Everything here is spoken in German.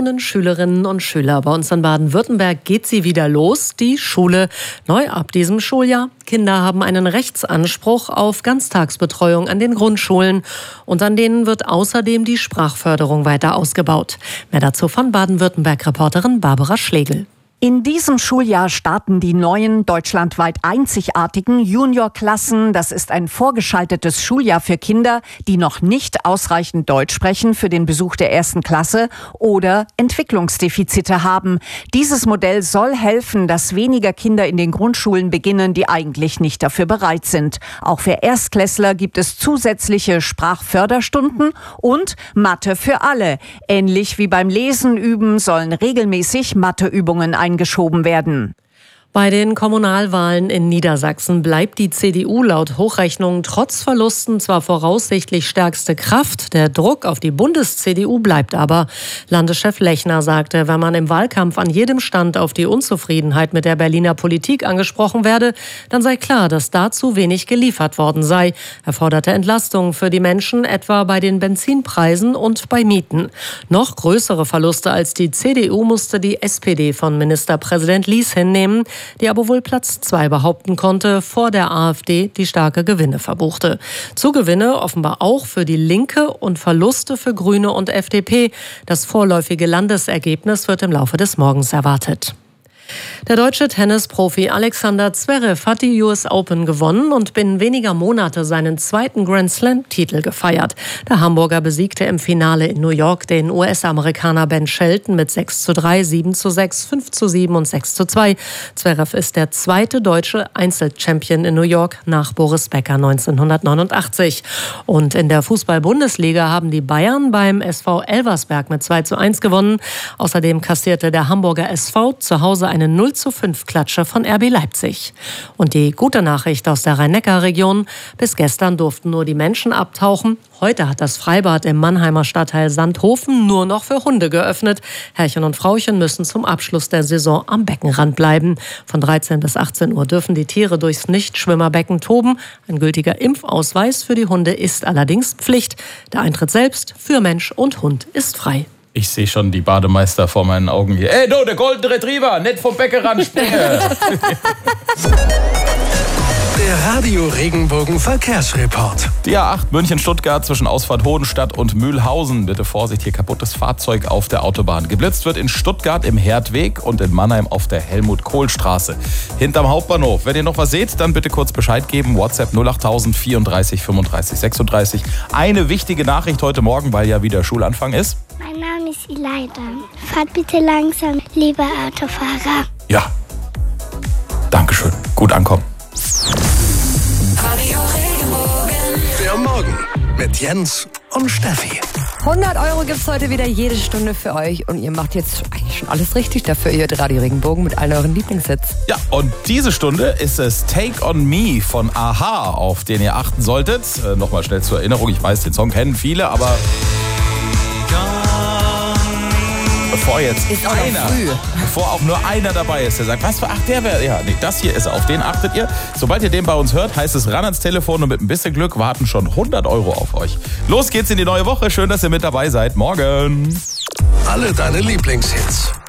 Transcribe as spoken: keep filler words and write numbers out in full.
Millionen Schülerinnen und Schüler. Bei uns in Baden-Württemberg geht sie wieder los, die Schule. Neu ab diesem Schuljahr. Kinder haben einen Rechtsanspruch auf Ganztagsbetreuung an den Grundschulen. Und an denen wird außerdem die Sprachförderung weiter ausgebaut. Mehr dazu von Baden-Württemberg-Reporterin Barbara Schlegel. In diesem Schuljahr starten die neuen, deutschlandweit einzigartigen Juniorklassen. Das ist ein vorgeschaltetes Schuljahr für Kinder, die noch nicht ausreichend Deutsch sprechen für den Besuch der ersten Klasse oder Entwicklungsdefizite haben. Dieses Modell soll helfen, dass weniger Kinder in den Grundschulen beginnen, die eigentlich nicht dafür bereit sind. Auch für Erstklässler gibt es zusätzliche Sprachförderstunden und Mathe für alle. Ähnlich wie beim Lesen üben sollen regelmäßig Matheübungen eingeführt geschoben werden. Bei den Kommunalwahlen in Niedersachsen bleibt die C D U laut Hochrechnungen trotz Verlusten zwar voraussichtlich stärkste Kraft. Der Druck auf die Bundes-C D U bleibt aber. Landeschef Lechner sagte, wenn man im Wahlkampf an jedem Stand auf die Unzufriedenheit mit der Berliner Politik angesprochen werde, dann sei klar, dass dazu wenig geliefert worden sei. Er forderte Entlastungen für die Menschen, etwa bei den Benzinpreisen und bei Mieten. Noch größere Verluste als die C D U musste die S P D von Ministerpräsident Lies hinnehmen, die aber wohl Platz zwei behaupten konnte, vor der AfD, die starke Gewinne verbuchte. Zugewinne offenbar auch für die Linke und Verluste für Grüne und F D P. Das vorläufige Landesergebnis wird im Laufe des Morgens erwartet. Der deutsche Tennisprofi Alexander Zverev hat die U S Open gewonnen und binnen weniger Monate seinen zweiten Grand-Slam-Titel gefeiert. Der Hamburger besiegte im Finale in New York den U S-Amerikaner Ben Shelton mit sechs zu drei, sieben zu sechs, fünf zu sieben und sechs zu zwei. Zverev ist der zweite deutsche Einzelchampion in New York nach Boris Becker neunzehnhundertneunundachtzig. Und in der Fußball-Bundesliga haben die Bayern beim S V Elversberg mit zwei zu eins gewonnen. Außerdem kassierte der Hamburger S V zu Hause eine null zu fünf Klatsche von R B Leipzig. Und die gute Nachricht aus der Rhein-Neckar-Region: Bis gestern durften nur die Menschen abtauchen. Heute hat das Freibad im Mannheimer Stadtteil Sandhofen nur noch für Hunde geöffnet. Herrchen und Frauchen müssen zum Abschluss der Saison am Beckenrand bleiben. Von dreizehn bis achtzehn Uhr dürfen die Tiere durchs Nichtschwimmerbecken toben. Ein gültiger Impfausweis für die Hunde ist allerdings Pflicht. Der Eintritt selbst für Mensch und Hund ist frei. Ich sehe schon die Bademeister vor meinen Augen hier. Ey, du, der Golden Retriever, nicht vom Beckenrand springe. Der Radio Regenbogen Verkehrsreport. Die A acht München-Stuttgart zwischen Ausfahrt Hohenstadt und Mühlhausen. Bitte Vorsicht, hier kaputtes Fahrzeug auf der Autobahn. Geblitzt wird in Stuttgart im Herdweg und in Mannheim auf der Helmut-Kohl-Straße. Hinterm Hauptbahnhof. Wenn ihr noch was seht, dann bitte kurz Bescheid geben. WhatsApp null acht null null vierunddreißig fünfunddreißig sechsunddreißig. Eine wichtige Nachricht heute Morgen, weil ja wieder Schulanfang ist. Mein Name ist Ileida. Fahrt bitte langsam, lieber Autofahrer. Ja. Dankeschön. Gut ankommen. Der Morgen mit Jens und Steffi. hundert Euro gibt's heute wieder jede Stunde für euch und ihr macht jetzt eigentlich schon alles richtig dafür. Ihr hört Radio Regenbogen mit allen euren Lieblingshits. Ja, und diese Stunde ist es Take On Me von A-ha, auf den ihr achten solltet. Äh, Nochmal schnell zur Erinnerung, ich weiß, den Song kennen viele, aber bevor jetzt ist auch einer, früh. bevor auch nur einer dabei ist, der sagt, was für, ach, der wäre, ja, nee, das hier ist er, auf den achtet ihr. Sobald ihr den bei uns hört, heißt es ran ans Telefon und mit ein bisschen Glück warten schon hundert Euro auf euch. Los geht's in die neue Woche, schön, dass ihr mit dabei seid. Morgen. Alle deine Lieblingshits